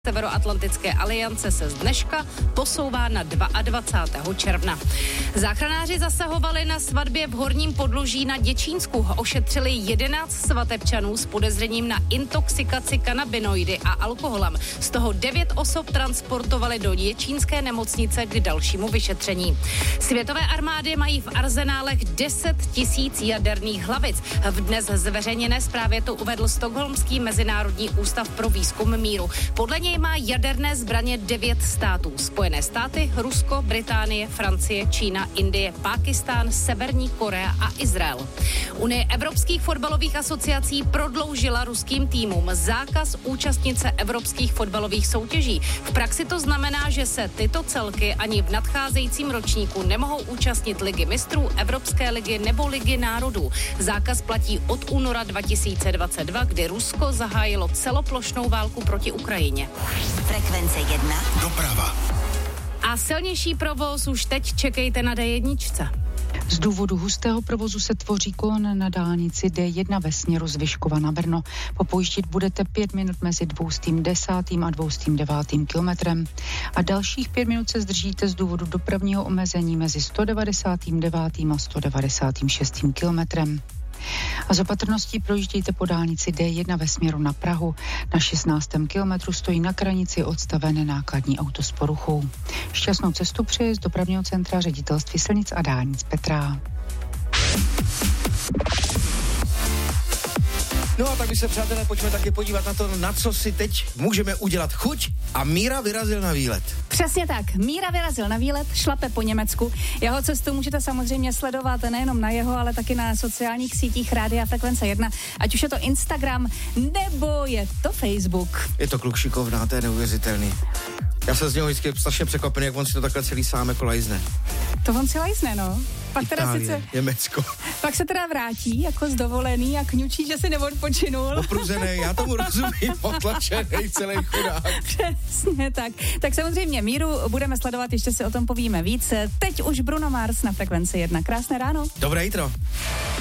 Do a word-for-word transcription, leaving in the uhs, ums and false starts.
Severoatlantické aliance se z dneška posouvá na dvacátého druhého června. Záchranáři zasahovali na svatbě v Horním Podluží na Děčínsku. Ošetřili jedenáct svatebčanů s podezřením na intoxikaci kanabinoidy a alkoholem. Z toho devět osob transportovali do děčínské nemocnice k dalšímu vyšetření. Světové armády mají v arzenálech deset tisíc jaderných hlavic. V dnes zveřejněné zprávě to uvedl Stockholmský mezinárodní ústav pro výzkum míru. Podle něj má jaderné zbraně devět států. Spojené státy, Rusko, Británie, Francie, Čína, Indie, Pákistán, Severní Korea a Izrael. Unie evropských fotbalových asociací prodloužila ruským týmům zákaz účastnit se evropských fotbalových soutěží. V praxi to znamená, že se tyto celky ani v nadcházejícím ročníku nemohou účastnit Ligy mistrů, Evropské ligy nebo Ligy národů. Zákaz platí od února dva tisíce dvacet dva, kdy Rusko zahájilo celoplošnou válku proti Ukrajině. Frekvence jedna. Doprava. A silnější provoz už teď čekejte na dé jedna. Z důvodu hustého provozu se tvoří kolona na dálnici dé jedna ve směru z Vyškova na Brno. Popouštět budete pět minut mezi dvoustým desátým a dvoustým devátým kilometrem. A dalších pět minut se zdržíte z důvodu dopravního omezení mezi sto devadesátým devátým a sto devadesátým šestým kilometrem. A z opatrností projíždějte po dálnici dé jedna ve směru na Prahu. Na šestnáctém kilometru stojí na kranici odstavené nákladní auto s poruchou. Šťastnou cestu přeje z dopravního centra Ředitelství silnic a dálnic Petra. No a tak by se, přátelé, pojďme taky podívat na to, na co si teď můžeme udělat chuť. A Míra vyrazil na výlet. Přesně tak. Míra vyrazil na výlet, šlape po Německu. Jeho cestu můžete samozřejmě sledovat nejenom na jeho, ale taky na sociálních sítích Rádia Frekvence jedna. Ať už je to Instagram, nebo je to Facebook. Je to kluk šikovná, to je neuvěřitelný. Já jsem z něho vždycky strašně překvapený, jak on si to takhle celý sám jako lajzne. To on si lajzne, no. Pak teda Itálie, sice, Německo. pak se teda vrátí jako z dovolený a kňučí, že si neodpočinul. Opruzený, já tomu rozumím, potlačený celý chudák. Přesně tak. Tak samozřejmě Míru budeme sledovat, ještě si o tom povíme víc. Teď už Bruno Mars na Frekvenci jedna. Krásné ráno. Dobré jitro.